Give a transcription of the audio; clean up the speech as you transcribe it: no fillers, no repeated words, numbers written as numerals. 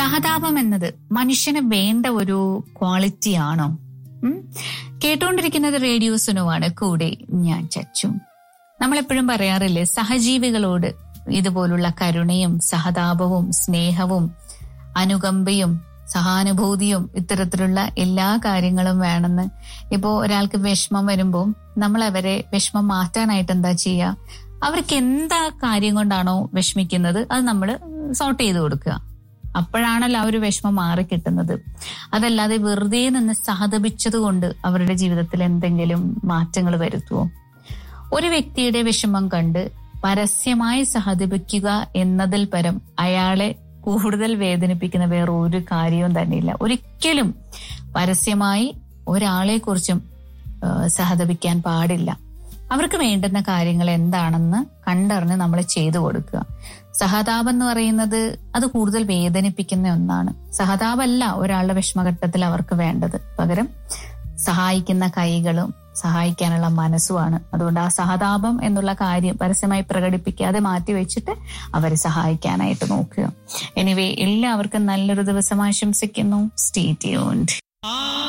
സഹതാപം എന്നത് മനുഷ്യന് വേണ്ട ഒരു ക്വാളിറ്റി ആണോ? കേട്ടുകൊണ്ടിരിക്കുന്നത് റേഡിയോ സുനുവാണ്, കൂടെ ഞാൻ ചച്ചു. നമ്മളെപ്പോഴും പറയാറില്ലേ, സഹജീവികളോട് ഇതുപോലുള്ള കരുണയും സഹതാപവും സ്നേഹവും അനുകമ്പയും സഹാനുഭൂതിയും ഇത്തരത്തിലുള്ള എല്ലാ കാര്യങ്ങളും വേണമെന്ന്. ഇപ്പോ ഒരാൾക്ക് വിഷമം വരുമ്പോൾ നമ്മൾ അവരെ വിഷമം മാറ്റാനായിട്ട് എന്താ ചെയ്യുക? അവർക്ക് എന്താ കാര്യം കൊണ്ടാണോ വിഷമിക്കുന്നത് അത് നമ്മൾ സോർട്ട് ചെയ്ത് കൊടുക്കുക. അപ്പോഴാണല്ലോ ആ ഒരു വിഷമം മാറിക്കിട്ടുന്നത്. അതല്ലാതെ വെറുതെ നിന്ന് സഹതപിച്ചത് കൊണ്ട് അവരുടെ ജീവിതത്തിൽ എന്തെങ്കിലും മാറ്റങ്ങൾ വരുത്തുമോ? ഒരു വ്യക്തിയുടെ വിഷമം കണ്ട് പരസ്യമായി സഹതപിക്കുക എന്നതിൽ പരം അയാളെ കൂടുതൽ വേദനിപ്പിക്കുന്ന വേറെ ഒരു കാര്യവും തന്നെയില്ല. ഒരിക്കലും പരസ്യമായി ഒരാളെ കുറിച്ചും സഹതപിക്കാൻ പാടില്ല. അവർക്ക് വേണ്ടുന്ന കാര്യങ്ങൾ എന്താണെന്ന് കണ്ടറിഞ്ഞ് നമ്മൾ ചെയ്തു കൊടുക്കുക. സഹതാപം എന്ന് പറയുന്നത് അത് കൂടുതൽ വേദനിപ്പിക്കുന്ന ഒന്നാണ്. സഹതാപമല്ല ഒരാളുടെ വിഷമഘട്ടത്തിൽ അവർക്ക് വേണ്ടത്, പകരം സഹായിക്കുന്ന കൈകളും സഹായിക്കാനുള്ള മനസ്സുമാണ്. അതുകൊണ്ട് ആ സഹതാപം എന്നുള്ള കാര്യം പരസ്യമായി പ്രകടിപ്പിക്കാതെ മാറ്റിവെച്ചിട്ട് അവരെ സഹായിക്കാനായിട്ട് നോക്കുക. എനിവേ, എല്ലാവർക്കും നല്ലൊരു ദിവസം ആശംസിക്കുന്നു. Stay tuned.